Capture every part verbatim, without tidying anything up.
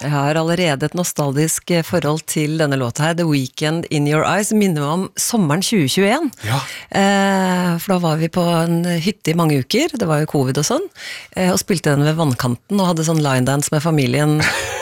Jeg har allerede et nostalgisk forhold til denne låta her, The Weekend in Your Eyes, minner meg om sommeren tjue tjueen. Ja. Eh, for da var vi på en hytte i mange uker, det var jo covid og sånn, eh, og spilte den ved vannkanten og hadde sånn line dance med familien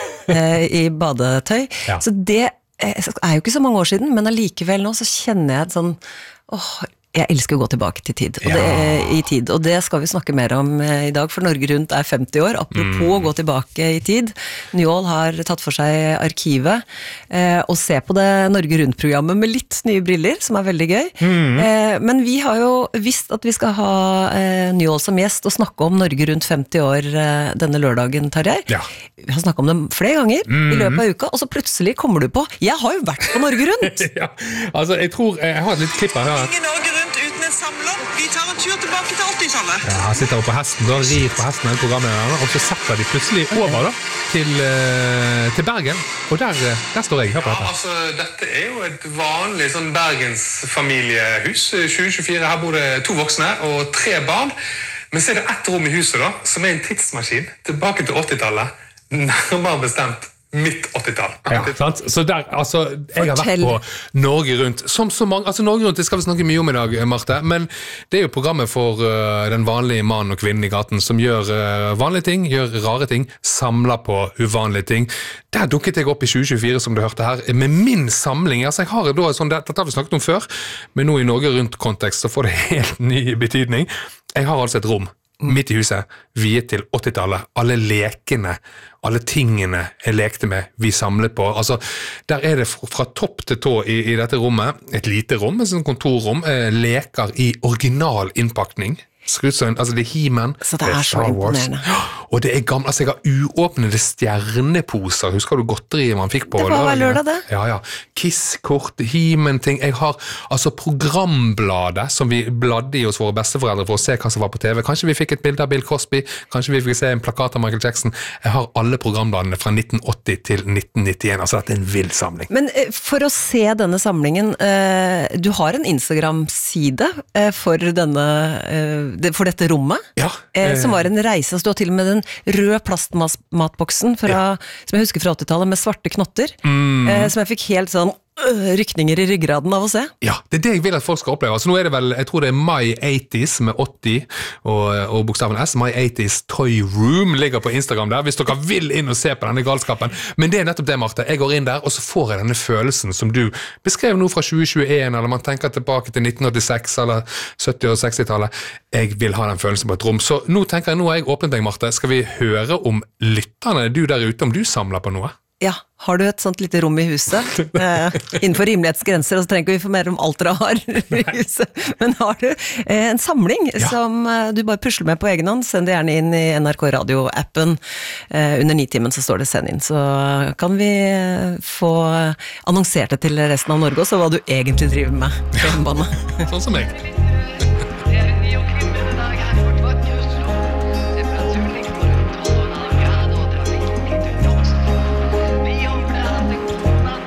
eh, i badetøy. Ja. Så det eh, er jo ikke så mange år siden, men allikevel nå så kjenner jeg et sånn, åh, jeg elsker å gå tilbake til tid, og det, Ja. i tid, og det skal vi snakke mer om i dag, for Norge Rundt er femti år, apropos å gå tilbake i tid. Njål har tatt for seg arkivet, eh, og se på det Norge Rundt-programmet med litt nye briller, som er veldig gøy. Mm. Eh, men vi har jo visst at vi skal ha eh, Njål som gjest, og snakke om Norge Rundt femti år eh, denne lørdagen, Tarjei. Ja. Vi har snakket om det flere ganger i løpet av uka, og så plutselig kommer du på, jeg har jo vært på Norge Rundt! Ja, altså jeg tror, jeg har et litt klipp her. Ingen Norge Rundt uten en samler. Vi tar en tur tilbake til åttitallet. Ja, han sitter oppe på hesten, da rir på hesten her programlederne, og så setter de plutselig over da, til, eh, til Bergen, og der, eh, der står jeg, hør på Ja, dette. altså, dette er jo et vanlig sånn Bergens familiehus. tjue tjuefire, her bor det to voksne og tre barn. Men så er det ett rom i huset da, som er en tidsmaskin tilbake til åttitallet. Nærmere bestemt midt åttitall. Ja, sant? Så der, altså, jeg har vært Fortell. på Norge Rundt, som så mange, altså Norge Rundt, det skal vi snakke mye om i dag, Marte, men det er jo programmet for uh, den vanlige mannen og kvinnen i gaten, som gjør uh, vanlige ting, gjør rare ting, samler på uvanlige ting. Der dukket jeg opp i tjue tjuefire, som du hørte her, med min samling. Altså, jeg har da sånn, dette har vi snakket om før, men nå i Norge Rundt-kontekst så får det helt ny betydning. Jeg har altså et rom midt i huset, viet til åttitallet, alle lekene, alle tingene jeg lekte med, vi samlet på. Altså, der er det fra, fra topp til tå i, i dette rommet, et lite rom, et sånt kontorrom, eh, leker i original innpakning. Skrutsøn, altså det er He-Man, Så det er så Star Wars. imponerende. Og det er gamle, altså jeg har uåpnede stjerneposer, husker du godteriet man fikk på Det var hver lørdag, det. Ja, ja. Kiss-kort, He-Man-ting. Jeg har altså programbladet som vi bladde i hos våre besteforeldre for å se hva som var på T V. Kanskje vi fikk et bilde av Bill Cosby, kanskje vi fikk se en plakat av Michael Jackson. Jeg har alle programbladene fra nitten åtti til nitten nittien, altså dette er en vild samling. Men eh, for å se denne samlingen, eh, du har en Instagram-side eh, for, denne, eh, det- for dette rommet, Ja, eh, eh, som var en reise, så du har til og med den røde plastmatboksen fra, som jeg husker fra åttitallet, med svarte knotter, Mm. eh, som jeg fikk helt sånn øh, rykninger i ryggraden av å se. Ja, det er det jeg vil at folk skal oppleve. Altså nå er det vel, jeg tror det er My åttis med åtti og, og bokstaven S. My åttis Toy Room ligger på Instagram der, hvis dere vil inn og se på denne galskapen. Men det er nettopp det, Marte. Jeg går inn der, og så får jeg denne følelsen som du beskrev nå fra tjue tjueen, eller man tenker tilbake til nitten åttiseks eller sytti- og sekstitallet. Jeg vil ha den følelsen på et rom. Så nå tenker jeg, nå har jeg åpnet deg, Marte. Skal vi høre om lytterne, du der ute, om du samler på noe? Ja, har du et sånt lite rom i huset, eh, innenfor rimelighetsgrenser, og så trenger vi informere om alt dere har i huset, men har du eh, en samling Ja. som eh, du bare pusler med på egen hånd, send det gjerne inn i N R K Radio-appen, eh, under nitimen så står det send inn, så kan vi eh, få annonsert det til resten av Norge også, hva du egentlig driver med på hjemmebane. Sånn som jeg.